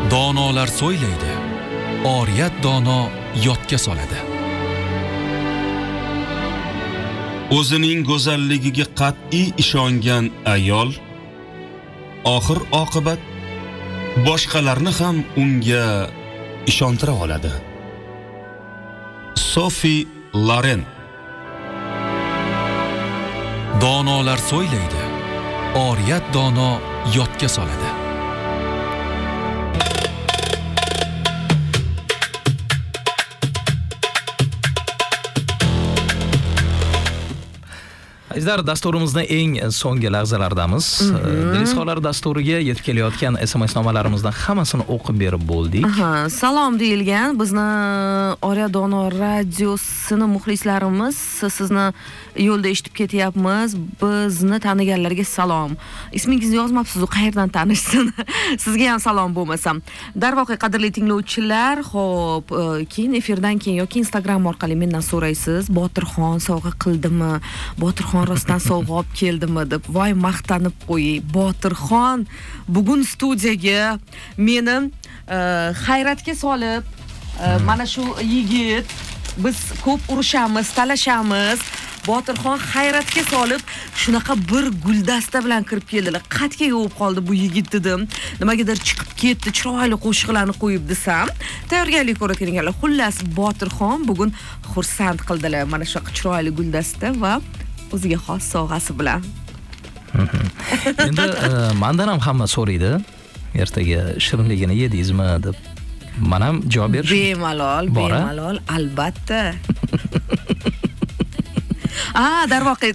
Donolar so'ylaydi, oriyat dono yodga soladi. O'zining go'zalligiga qat'iy ishongan ayol oxir oqibat boshqalarni ham unga ishontira oladi. Sophie Loren. Donolar so'ylaydi, oriyat dono yodga soladi. Azizlar, dasturimizning eng so'nggi lahzalardamiz. Dilis xolar dasturiga yetib kelayotgan SMS-nomalarimizdan hammasini o'qib berib bo'ldik. Salom deyilgan. Bizni Oriya Dono radiosini muxlislarimiz sizni yo'lda eshitib ketyapmiz. Bizni taniganlarga salom. Ismingizni yozmabsiz, qayerdan tanishsin? Sizga ham salom bo'lmasam. Darvoqe, qadrli tinglovchilar, xo'p, keyin efirdan keyin yoki Instagram orqali mendan so'raysiz, Botirxon sovg'a qildimi? Botirxon rostdan sovg'a olib keldimi deb voy maqtanib qo'ying. Botirxon bugun studiyaga meni hayratga solib, mana shu yigit, biz ko'p urushamiz, talashamiz. Botirxon hayratga solib, shunaqa bir guldasta bilan kirib keldilar. Qatga yovib qoldi bu yigit dedim. Nimagadir chiqib ketdi, chiroyli qo'shiqlarni qo'yib desam, tayyorgarlik ko'rayotganlar. Xullas, Botirxon bugun xursand qildilar. Mana shu chiroyli guldasta va o'ziga xos sovg'asi bilan. Endi mendan ham hamma so'raydi, ertaga shirinligini yedingizmi deb. Men ham javob berishim. Bemalol, albatta. Darvoqe.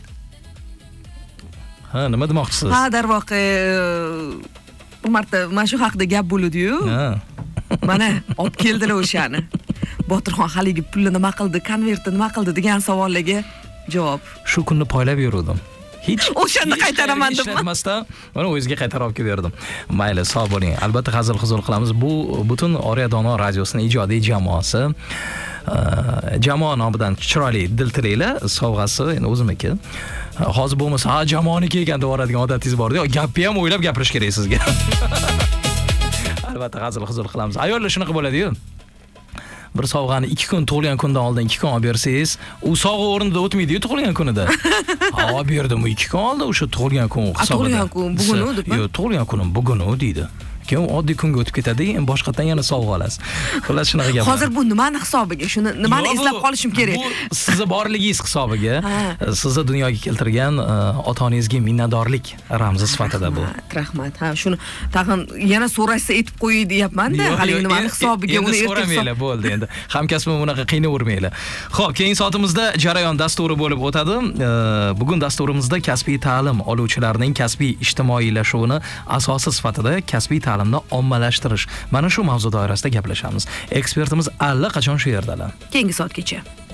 Nima demoqchisiz? Darvoqe, bir marta mana shu haqida gap bo'ldi-yu. Mana olib keldilar o'shani. Botirxon haligi pulni nima qildi, konvertni nima qildi degan savollarga javob. Shu kunni poylab yurdim. Hech o'shani qaytaraman deb ishlatmasdan mana o'zimga qaytarib olib berdim. Mayli, sog' bo'ling. Albatta hazil-huzul qilamiz. Bu butun Oriya Dono radiosining ijodiy jamoasi. Jamoa nomidan chiroyli diltiranglar, sovg'asi endi o'zimniki. Hozir bo'lmasa, jamoaniki ekan deb o'radigan odatingiz bor-da, gapni ham o'ylab gapirish kerak sizga. Albatta hazil-huzul qilamiz. Ayollar shunaqa bo'ladi-yu. Bir sovg'ani 2 kun tug'ilgan kundan oldin 2 kun olib bersangiz, u sovg'a o'rnida o'tmaydi-yu tug'ilgan kunida. Olib berdim 2 kun oldin o'sha tug'ilgan kun hisobida. Tug'ilgan kun bugun deb. Yo'q, tug'ilgan kunim bugun deydi. Keyin oddiy kunga o'tib ketadi, endi boshqatdan yana sovg'a olasiz. Xullas shunaqa gap. Hozir bu nimani hisobiga? Shuni nimani eslab qolishim kerak? Bu sizni borligingiz hisobiga, sizni dunyoga keltirgan ota-onangizga minnatdorlik ramzi sifatida bu. Rahmat. Shuni tag'in yana so'rashsa aytib qo'ying deyapman-da. Haligi nimani hisobiga uni so'ramaylar bo'ldi endi. Hamkasbim bunaqa qiynavermaylar. Xo'p, keyingi soatimizda jarayon dasturi bo'lib o'tadi. Bugun dasturimizda kasbiy ta'lim oluvchilarning kasbiy ijtimoiylashuvini asosi sifatida kasbiy ta'limni ommalashtirish, mana shu mavzu doirasida gaplashamiz. Ekspertimiz allaqachon shu yerdalar. Keyingi soatgacha.